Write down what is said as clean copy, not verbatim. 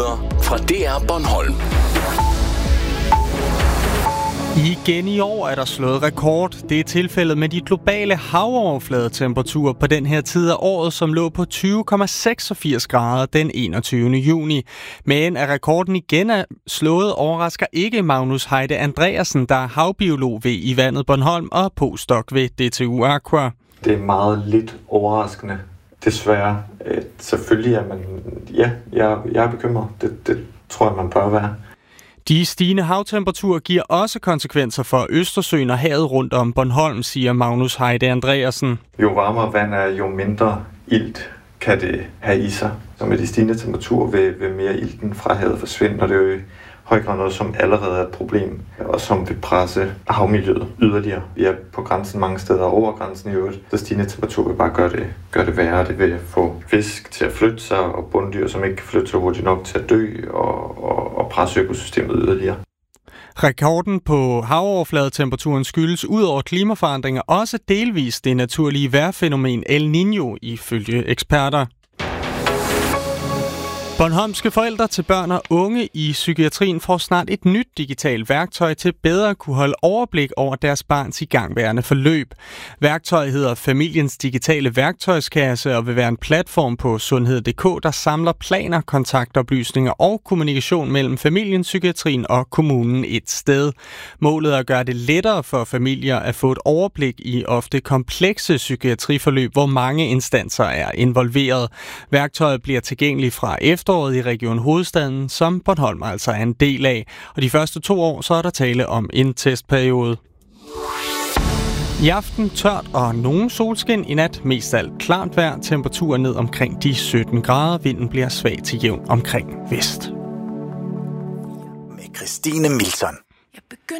nyheder fra DR Bornholm. Igen i år er der slået rekord. Det er tilfældet med de globale havoverfladetemperaturer på den her tid af året, som lå på 20,86 grader den 21. juni. Men at rekorden igen er slået, overrasker ikke Magnus Heide Andreasen, der er havbiolog ved I Vandet Bornholm og postdoc ved DTU Aqua. Det er meget lidt overraskende, desværre. Selvfølgelig er man... Ja, jeg er bekymret. Det tror jeg, man bør være. De stigende havtemperaturer giver også konsekvenser for Østersøen og havet rundt om Bornholm, siger Magnus Heide Andreasen. Jo varmere vand er, jo mindre ilt kan det have i sig. Så med de stigende temperaturer vil mere ilten fra havet forsvinde, og det er jo i høj grad noget, som allerede er et problem, og som vil presse havmiljøet yderligere. Vi er på grænsen mange steder over grænsen i øvrigt. Så stigende temperatur vil bare gøre det værre. Det vil få fisk til at flytte sig, og bunddyr, som ikke kan flytte sig hurtigt nok til at dø, og presse økosystemet yderligere. Rekorden på havoverfladetemperaturen skyldes ud over klimaforandringer også delvis det naturlige vejrfænomen El Niño, ifølge eksperter. Bornholmske forældre til børn og unge i psykiatrien får snart et nyt digitalt værktøj til bedre at kunne holde overblik over deres barns igangværende forløb. Værktøjet hedder Familiens Digitale Værktøjskasse og vil være en platform på sundhed.dk, der samler planer, kontaktoplysninger og kommunikation mellem familien, psykiatrien og kommunen et sted. Målet er at gøre det lettere for familier at få et overblik i ofte komplekse psykiatriforløb, hvor mange instanser er involveret. Værktøjet bliver tilgængeligt fra efteråret i Region Hovedstaden, som Bornholm altså er en del af. Og de første 2 år, så er der tale om en testperiode. I aften tørt og nogen solskin. I nat mest alt klart vejr. Temperaturer ned omkring de 17 grader. Vinden bliver svag til jævn omkring vest. Med Christine Milton.